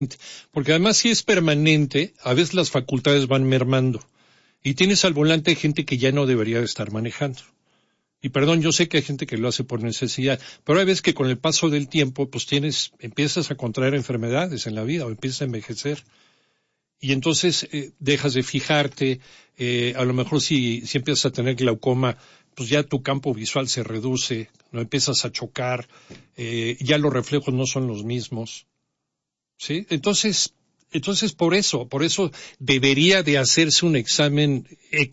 Porque además si es permanente, a veces las facultades van mermando. Y tienes al volante gente que ya no debería de estar manejando. Y perdón, yo sé que hay gente que lo hace por necesidad, pero hay veces que con el paso del tiempo, pues empiezas a contraer enfermedades en la vida o empiezas a envejecer. Y entonces dejas de fijarte, a lo mejor si empiezas a tener glaucoma, pues ya tu campo visual se reduce, no empiezas a chocar, ya los reflejos no son los mismos. ¿Sí? Entonces por eso debería de hacerse un examen,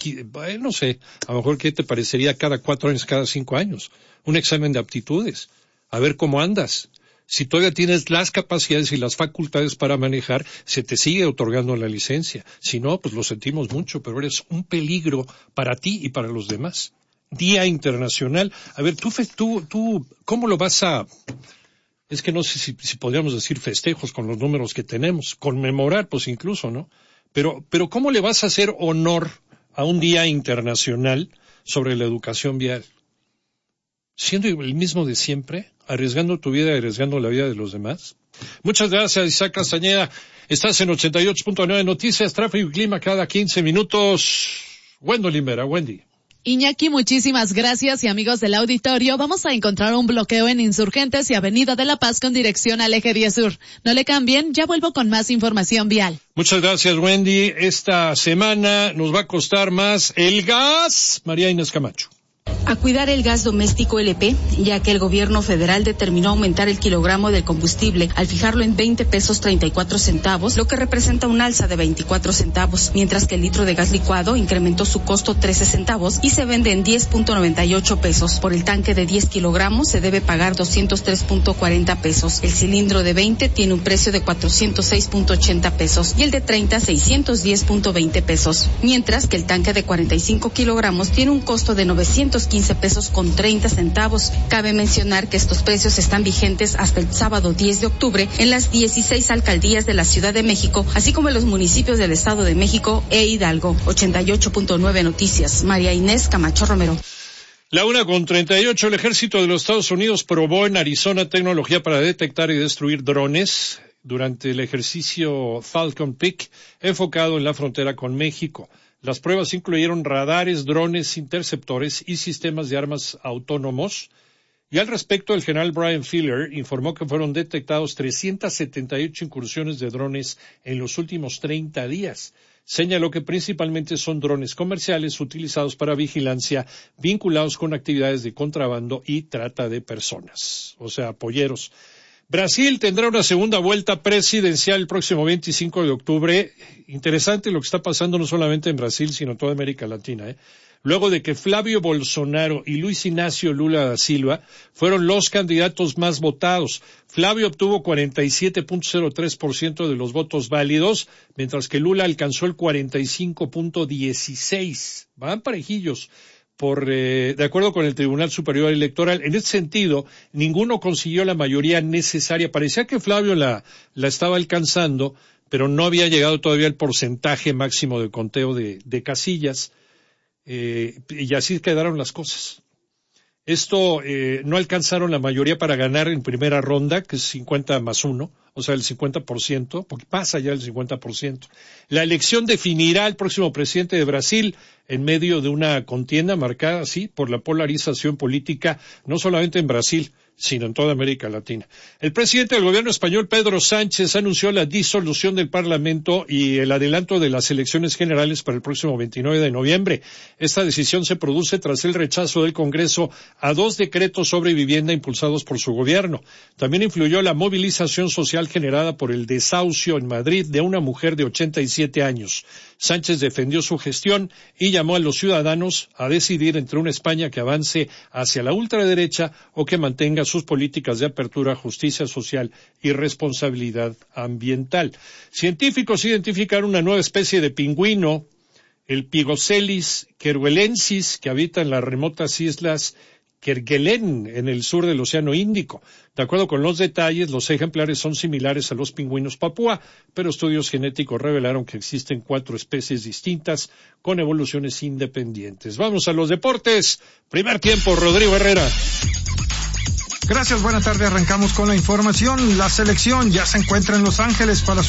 no sé, a lo mejor ¿qué te parecería cada 4 años, cada 5 años? Un examen de aptitudes, a ver cómo andas. Si todavía tienes las capacidades y las facultades para manejar, se te sigue otorgando la licencia. Si no, pues lo sentimos mucho, pero eres un peligro para ti y para los demás. Día Internacional. A ver, tú, ¿cómo lo vas a...? Es que no sé si podríamos decir festejos con los números que tenemos, conmemorar pues incluso, ¿no? Pero ¿cómo le vas a hacer honor a un Día Internacional sobre la educación vial? Siendo el mismo de siempre, arriesgando tu vida y arriesgando la vida de los demás. Muchas gracias, Isaac Castañeda. Estás en 88.9 Noticias, Tráfico y Clima cada 15 minutos. Wendolyn Vera, Wendy. Iñaki, muchísimas gracias y amigos del auditorio, vamos a encontrar un bloqueo en Insurgentes y Avenida de la Paz con dirección al Eje 10 Sur. No le cambien, ya vuelvo con más información vial. Muchas gracias, Wendy. Esta semana nos va a costar más el gas. María Inés Camacho. A cuidar el gas doméstico LP, ya que el gobierno federal determinó aumentar el kilogramo del combustible al fijarlo en 20 pesos 34 centavos, lo que representa un alza de 24 centavos, mientras que el litro de gas licuado incrementó su costo 13 centavos y se vende en 10.98 pesos. Por el tanque de 10 kilogramos se debe pagar 203.40 pesos. El cilindro de 20 tiene un precio de 406.80 pesos y el de 30 610.20 pesos, mientras que el tanque de 45 kilogramos tiene un costo de 915 pesos con 30 centavos. Cabe mencionar que estos precios están vigentes hasta el sábado 10 de octubre en las 16 alcaldías de la Ciudad de México, así como en los municipios del Estado de México e Hidalgo. 88.9 Noticias, María Inés Camacho Romero. La 1:38, el ejército de los Estados Unidos probó en Arizona tecnología para detectar y destruir drones durante el ejercicio Falcon Peak, enfocado en la frontera con México. Las pruebas incluyeron radares, drones, interceptores y sistemas de armas autónomos. Y al respecto, el general Brian Filler informó que fueron detectados 378 incursiones de drones en los últimos 30 días. Señaló que principalmente son drones comerciales utilizados para vigilancia, vinculados con actividades de contrabando y trata de personas, o sea, polleros. Brasil tendrá una segunda vuelta presidencial el próximo 25 de octubre. Interesante lo que está pasando no solamente en Brasil, sino en toda América Latina, Luego de que Flavio Bolsonaro y Luis Ignacio Lula da Silva fueron los candidatos más votados. Flavio obtuvo 47.03% de los votos válidos, mientras que Lula alcanzó el 45.16%. Van parejillos. De acuerdo con el Tribunal Superior Electoral. En ese sentido, ninguno consiguió la mayoría necesaria. Parecía que Flavio la estaba alcanzando, pero no había llegado todavía el porcentaje máximo de conteo de casillas, y así quedaron las cosas. Esto, no alcanzaron la mayoría para ganar en primera ronda, que es 50+1, o sea, el 50%, porque pasa ya el 50%. La elección definirá al próximo presidente de Brasil en medio de una contienda marcada, sí, por la polarización política, no solamente en Brasil, sino en toda América Latina. El presidente del gobierno español, Pedro Sánchez, anunció la disolución del Parlamento y el adelanto de las elecciones generales para el próximo 29 de noviembre. Esta decisión se produce tras el rechazo del Congreso a 2 decretos sobre vivienda impulsados por su gobierno. También influyó la movilización social generada por el desahucio en Madrid de una mujer de 87 años. Sánchez defendió su gestión y llamó a los ciudadanos a decidir entre una España que avance hacia la ultraderecha o que mantenga sus políticas de apertura, justicia social y responsabilidad ambiental. Científicos identificaron una nueva especie de pingüino, el Pygocelis kerguelensis, que habita en las remotas islas Kerguelen, en el sur del Océano Índico. De acuerdo con los detalles, los ejemplares son similares a los pingüinos papúa, pero estudios genéticos revelaron que existen 4 especies distintas con evoluciones independientes. Vamos a los deportes. Primer tiempo, Rodrigo Herrera. Gracias, buena tarde. Arrancamos con la información. La selección ya se encuentra en Los Ángeles para